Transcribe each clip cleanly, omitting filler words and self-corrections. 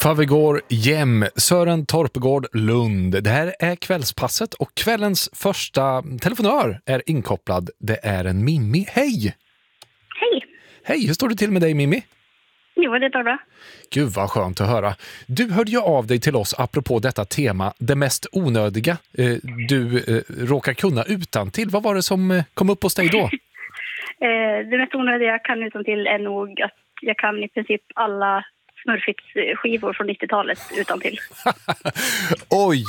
Favegård Jem, Sören Torpegård Lund. Det här är kvällspasset och kvällens första telefonör är inkopplad. Det är en Mimmi. Hej! Hej! Hej, hur står det till med dig Mimmi? Jo, det är bra. Gud vad skönt att höra. Du hörde ju av dig till oss apropå detta tema, det mest onödiga du råkar kunna utantill. Vad var det som kom upp hos dig då? Det mest onödiga jag kan utantill är nog att jag kan i princip alla Smurfits-skivor från 90-talet utantill. Oj,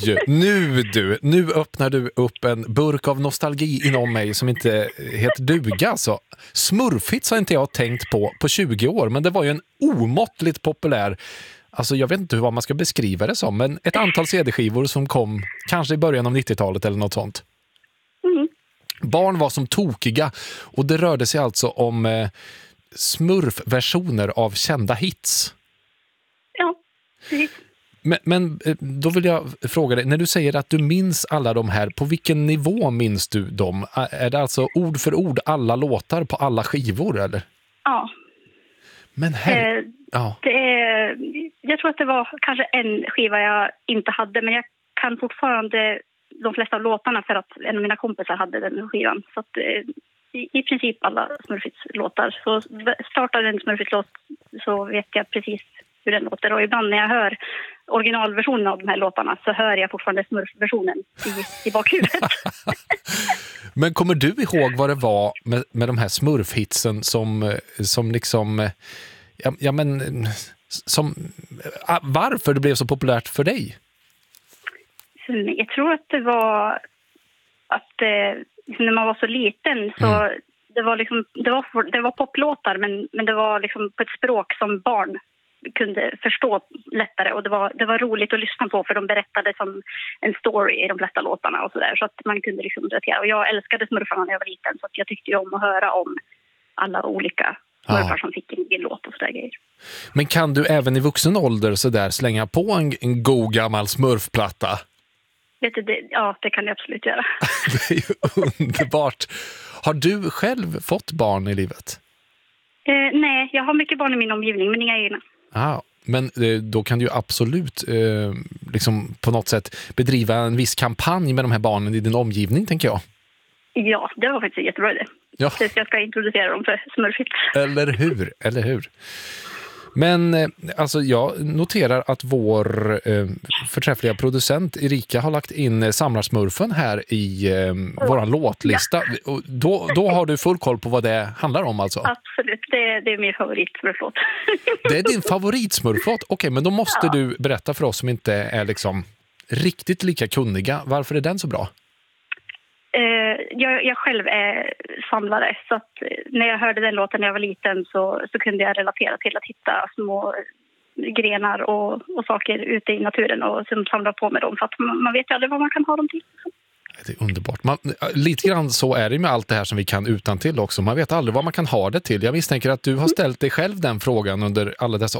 nu öppnar du upp en burk av nostalgi inom mig som inte heter duga. Alltså. Smurfits har inte jag tänkt på 20 år, men det var ju en omåttligt populär, alltså jag vet inte vad man ska beskriva det som, men ett antal CD-skivor som kom kanske i början av 90-talet eller något sånt. Mm. Barn var som tokiga och det rörde sig alltså om Smurf-versioner av kända hits. Ja, precis. Men då vill jag fråga dig, när du säger att du minns alla de här, på vilken nivå minns du dem? Är det alltså ord för ord alla låtar på alla skivor eller? Ja. Men ja. Jag tror att det var kanske en skiva jag inte hade, men jag kan fortfarande de flesta av låtarna för att en av mina kompisar hade den skivan. Så att i princip alla Smurfits-låtar. Så startade en Smurfits-låt så vet jag precis hur den låter. Och ibland när jag hör originalversionen av de här låtarna så hör jag fortfarande Smurf-versionen i bakhuvudet. Men kommer du ihåg vad det var med de här Smurf-hitsen som liksom... Ja, men... varför det blev så populärt för dig? Jag tror att det var att när man var så liten så det var poplåtar men det var liksom på ett språk som barn kunde förstå lättare och det var roligt att lyssna på för de berättade som en story i de flesta låtarna och sådär så att man kunde liksom relatera. Och jag älskade smurfarna när jag var liten så att jag tyckte ju om att höra om alla olika smurfar som fick en låt och sådär grejer. Men kan du även i vuxen ålder så där slänga på en god gammal smurfplatta? Ja, det kan jag absolut göra. Det är ju underbart. Har du själv fått barn i livet? Nej, jag har mycket barn i min omgivning, men inga egna. Men då kan du ju absolut liksom på något sätt bedriva en viss kampanj med de här barnen i din omgivning, tänker jag. Ja, det var faktiskt jättebra idé. Ja. Så jag ska introducera dem för Smurfits. Eller hur? Men alltså jag noterar att vår förträffliga producent Erika har lagt in Samlarsmurfen här i våran låtlista. Ja. Då har du full koll på vad det handlar om alltså? Absolut, det är min favoritsmurflåt. Det är din favoritsmurflåt? Okej, men då måste du berätta för oss som inte är liksom riktigt lika kunniga. Varför är den så bra? Jag själv är samlare så att när jag hörde den låten när jag var liten så kunde jag relatera till att hitta små grenar och saker ute i naturen och som samlar på med dem för att man vet ju aldrig vad man kan ha dem till. Det är underbart. Lite grann så är det med allt det här som vi kan utan till också. Man vet aldrig vad man kan ha det till. Jag misstänker att du har ställt dig själv den frågan under alla dessa